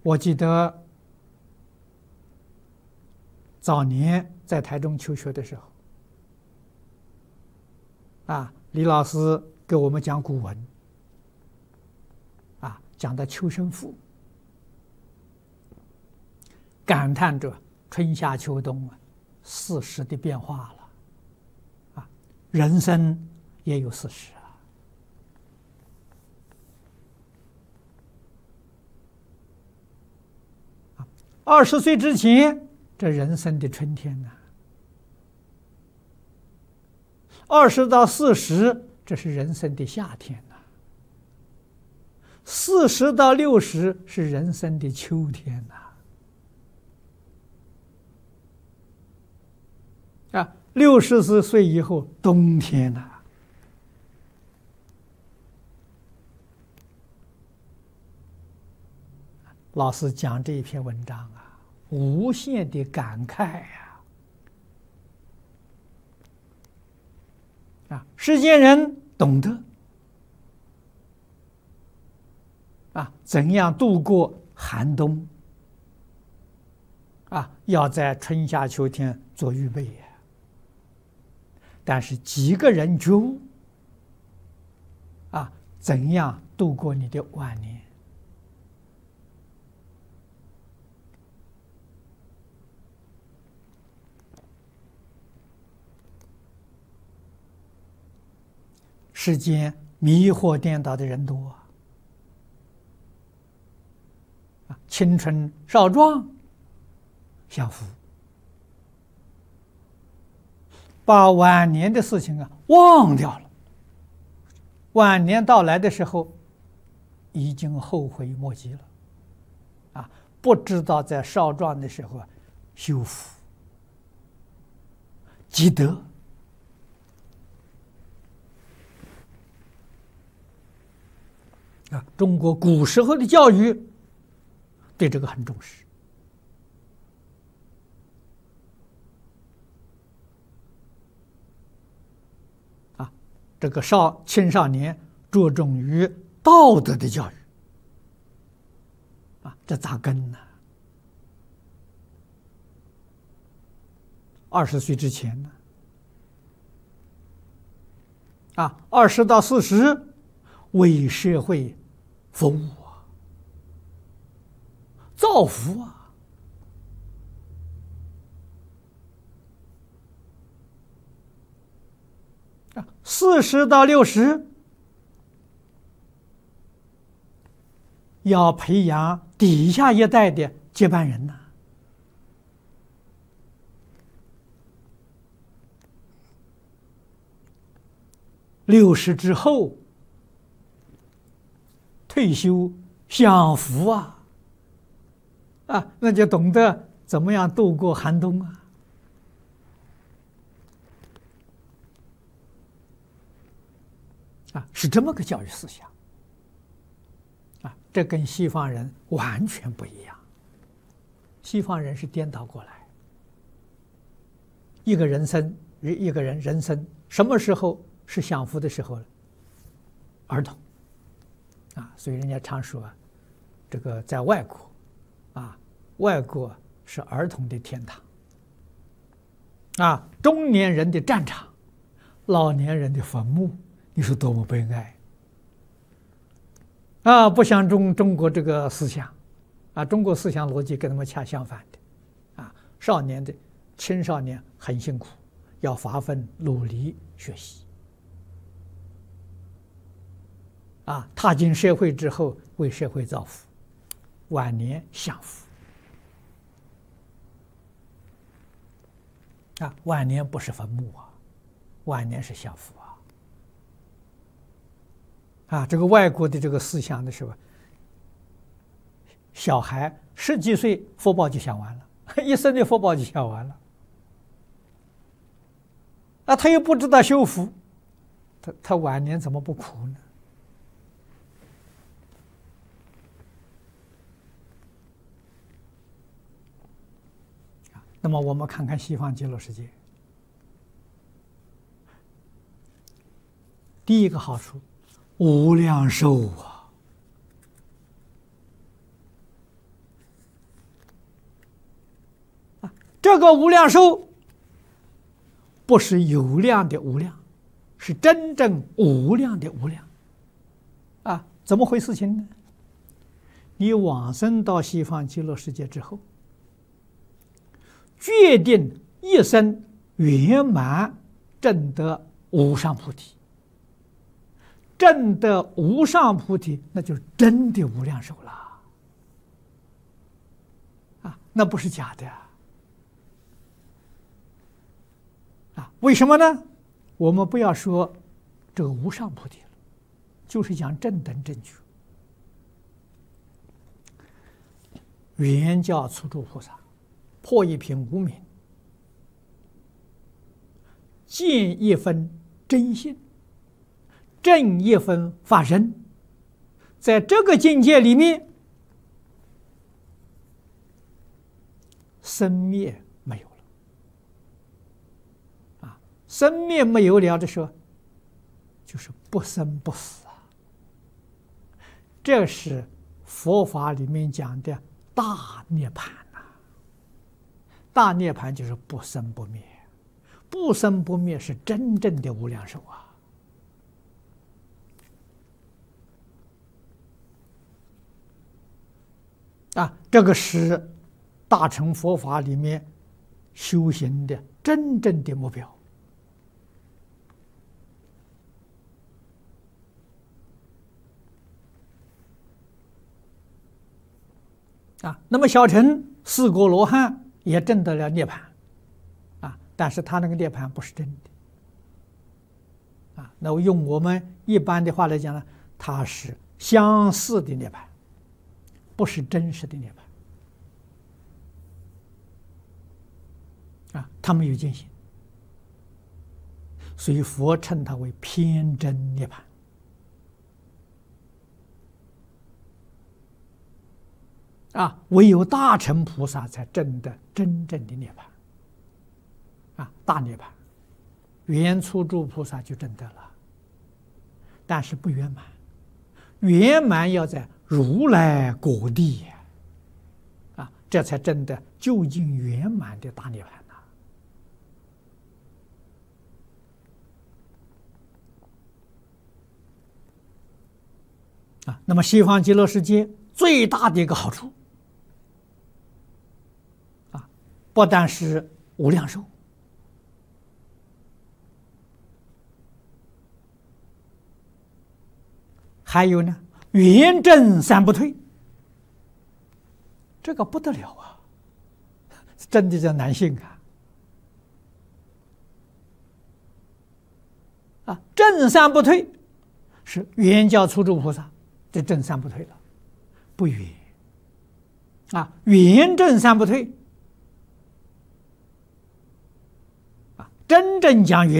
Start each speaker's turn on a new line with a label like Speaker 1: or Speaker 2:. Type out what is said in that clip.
Speaker 1: 我记得早年在台中求学的时候，李老师给我们讲古文，讲的秋生赋，感叹着春夏秋冬四时的变化了，人生也有四时20岁之前，这人生的春天呢；20到40，这是人生的夏天呐；40到60是人生的秋天呐。60岁以后，冬天呐。老师讲这一篇文章无限的感慨世间人懂得怎样度过寒冬要在春夏秋天做预备但是几个人觉悟怎样度过你的晚年？世间迷惑颠倒的人多青春少壮享福，把晚年的事情忘掉了。晚年到来的时候，已经后悔莫及了不知道在少壮的时候修福积德。中国古时候的教育对这个很重视这个青少年着重于道德的教育这扎根呢？20岁之前呢20到40为社会服务造福40到60要培养底下一代的接班人呐，60之后退休享福那就懂得怎么样度过寒冬是这么个教育思想这跟西方人完全不一样。西方人是颠倒过来，一个人生什么时候是享福的时候呢？儿童所以人家常说这个在外国外国是儿童的天堂中年人的战场，老年人的坟墓，你说多么悲哀不像中国这个思想中国思想逻辑跟他们恰相反的青少年很辛苦，要发奋努力学习踏进社会之后为社会造福，晚年享福晚年不是坟墓晚年是享福这个外国的这个思想的时候，小孩10几岁福报就享完了，一生的福报就享完了他又不知道修福，他晚年怎么不苦呢？那么我们看看西方极乐世界，第一个好处，无量寿这个无量寿不是有量的无量，是真正无量的无量。啊，怎么回事情呢？你往生到西方极乐世界之后，决定一生圆满证得无上菩提。证得无上菩提，那就是真的无量寿了。啊，那不是假的啊！为什么呢？我们不要说这个无上菩提了，就是讲正等正觉。原教初住菩萨，破一品无明，见一分真性，正一分法身，在这个境界里面，生灭没有了。啊，生灭没有了的时候，就是不生不死啊。这是佛法里面讲的大涅槃呐。大涅槃就是不生不灭，不生不灭是真正的无量寿啊。啊，这个是大乘佛法里面修行的真正的目标。啊，那么小乘四果罗汉也证得了涅槃，啊，但是他那个涅槃不是真的。啊，那我用我们一般的话来讲呢，它是相似的涅槃，不是真实的涅槃。啊，他没有见性，所以佛称它为偏真涅槃。啊，唯有大乘菩萨才证得真正的涅槃。啊，大涅槃，原初住菩萨就证得了，但是不圆满，圆满要在如来果地呀。啊，这才证得究竟圆满的大涅槃呐。啊，那么西方极乐世界最大的一个好处，啊，不但是无量寿，还有呢，圆正三不退，这个不得了啊！真的叫难信啊！啊，正三不退是原教初住菩萨。这正三不退了，不圆啊，圆正三不退啊，真正讲圆。